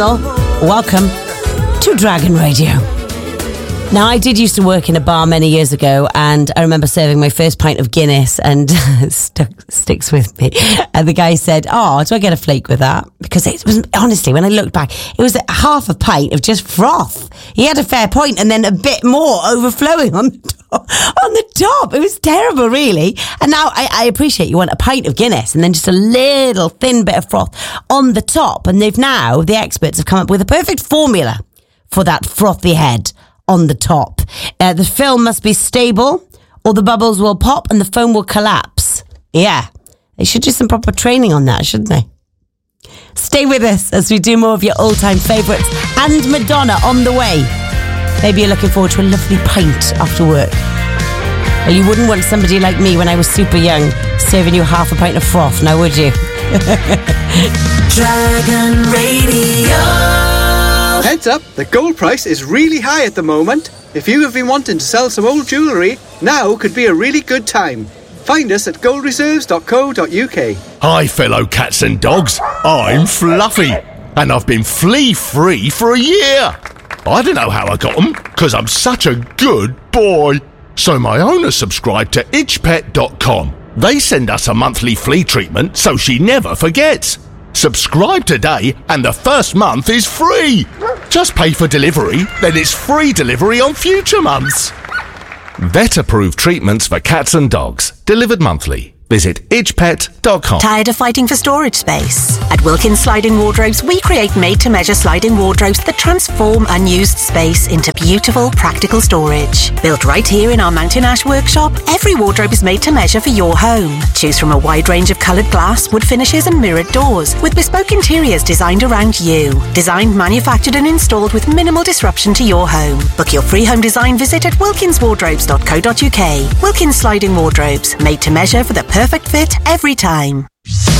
Welcome to Dragon Radio. Now, I did used to work in a bar many years ago, and I remember serving my first pint of Guinness, and sticks with me. And the guy said, "Oh, do I get a flake with that?" Because it was, honestly, when I looked back, it was half a pint of just froth. He had a fair point, and then a bit more overflowing on the top. It was terrible, really. And now I appreciate you want a pint of Guinness and then just a little thin bit of froth on the top. And the experts have come up with a perfect formula for that frothy head on the top. The film must be stable, or the bubbles will pop and the foam will collapse. Yeah, they should do some proper training on that, shouldn't they? Stay with us as we do more of your all-time favourites and Madonna on the way. Maybe you're looking forward to a lovely pint after work. Well, you wouldn't want somebody like me when I was super young serving you half a pint of froth, now would you? Dragon Radio. Heads up, the gold price is really high at the moment. If you have been wanting to sell some old jewellery, now could be a really good time. Find us at goldreserves.co.uk. Hi, fellow cats and dogs. I'm Fluffy, and I've been flea-free for a year. I don't know how I got them, because I'm such a good boy. So my owner subscribed to itchpet.com. They send us a monthly flea treatment so she never forgets. Subscribe today and the first month is free. Just pay for delivery, then it's free delivery on future months. Vet-approved treatments for cats and dogs, delivered monthly. Visit itchpet.com. Tired of fighting for storage space? At Wilkins Sliding Wardrobes, we create made-to-measure sliding wardrobes that transform unused space into beautiful, practical storage. Built right here in our Mountain Ash workshop, every wardrobe is made to measure for your home. Choose from a wide range of coloured glass, wood finishes and mirrored doors, with bespoke interiors designed around you. Designed, manufactured and installed with minimal disruption to your home. Book your free home design visit at wilkinswardrobes.co.uk. Wilkins Sliding Wardrobes, made to measure for the perfect fit every time.